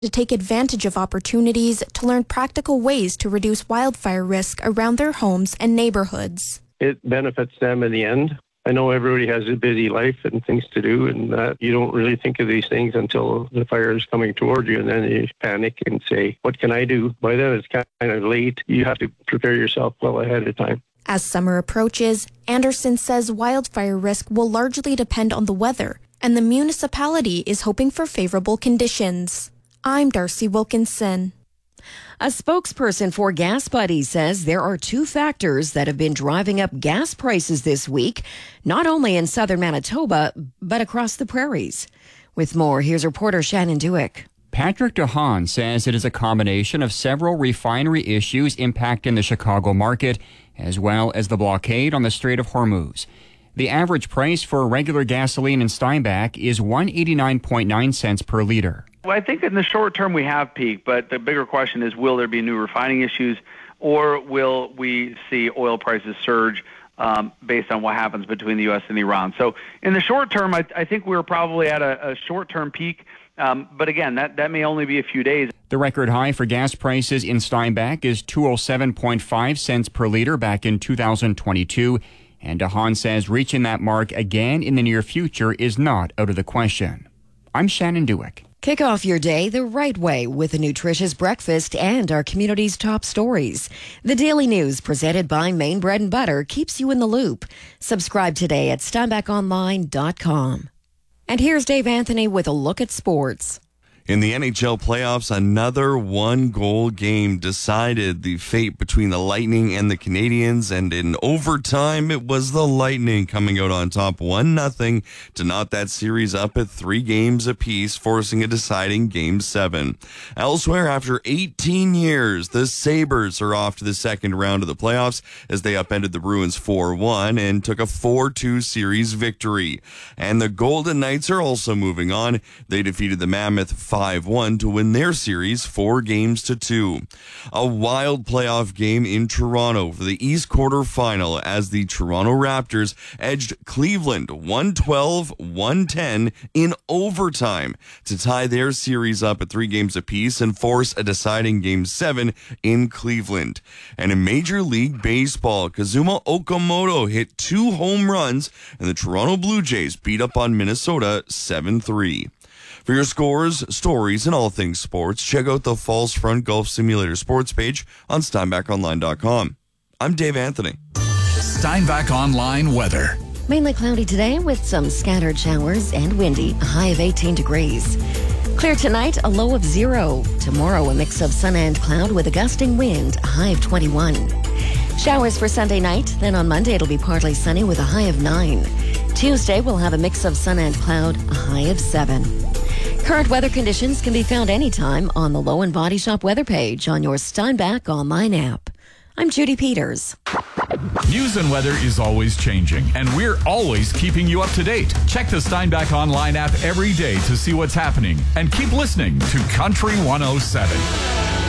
to take advantage of opportunities to learn practical ways to reduce wildfire risk around their homes and neighborhoods. It benefits them in the end. I know everybody has a busy life and things to do, and that you don't really think of these things until the fire is coming toward you, and then you panic and say, what can I do? By then it's kind of late. You have to prepare yourself well ahead of time. As summer approaches, Anderson says wildfire risk will largely depend on the weather, and the municipality is hoping for favorable conditions. I'm Darcy Wilkinson. A spokesperson for Gas Buddy says there are two factors that have been driving up gas prices this week, not only in southern Manitoba, but across the prairies. With more, here's reporter Shannon Dewick. Patrick DeHaan says it is a combination of several refinery issues impacting the Chicago market, as well as the blockade on the Strait of Hormuz. The average price for regular gasoline in Steinbach is 189.9 cents per liter. Well, I think in the short term we have peaked, but the bigger question is, will there be new refining issues, or will we see oil prices surge based on what happens between the U.S. and Iran? So in the short term, I think we're probably at a short-term peak, but again, that may only be a few days. The record high for gas prices in Steinbach is 207.5 cents per liter back in 2022, and DeHaan says reaching that mark again in the near future is not out of the question. I'm Shannon Dewick. Kick off your day the right way with a nutritious breakfast and our community's top stories. The Daily News, presented by Maine Bread and Butter, keeps you in the loop. Subscribe today at steinbachonline.com. And here's Dave Anthony with a look at sports. In the NHL playoffs, another one-goal game decided the fate between the Lightning and the Canadiens, and in overtime, it was the Lightning coming out on top 1-0 to knot that series up at 3 games apiece, forcing a deciding Game 7. Elsewhere, after 18 years, the Sabres are off to the second round of the playoffs as they upended the Bruins 4-1 and took a 4-2 series victory. And the Golden Knights are also moving on. They defeated the Mammoth 5-1 to win their series 4-2. A wild playoff game in Toronto for the East quarterfinal as the Toronto Raptors edged Cleveland 112-110 in overtime to tie their series up at 3 games apiece and force a deciding Game 7 in Cleveland. And in Major League Baseball, Kazuma Okamoto hit 2 home runs and the Toronto Blue Jays beat up on Minnesota 7-3. For your scores, stories, and all things sports, check out the Falls Front Golf Simulator sports page on SteinbachOnline.com. I'm Dave Anthony. Steinbach Online weather. Mainly cloudy today with some scattered showers and windy, a high of 18 degrees. Clear tonight, a low of 0. Tomorrow, a mix of sun and cloud with a gusting wind, a high of 21. Showers for Sunday night, then on Monday it'll be partly sunny with a high of 9. Tuesday, we'll have a mix of sun and cloud, a high of 7. Current weather conditions can be found anytime on the Low and Body Shop weather page on your Steinbach Online app. I'm Judy Peters. News and weather is always changing, and we're always keeping you up to date. Check the Steinbach Online app every day to see what's happening, and keep listening to Country 107.